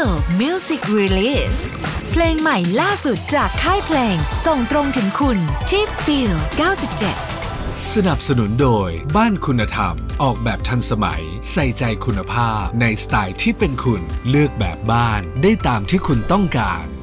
Feel Music Release เพลงใหม่ล่าสุดจากค่ายเพลงส่งตรงถึงคุณที่ Feel 97 สนับสนุนโดยบ้านคุณธรรมออกแบบทันสมัยใส่ใจคุณภาพในสไตล์ที่เป็นคุณเลือกแบบบ้านได้ตามที่คุณต้องการ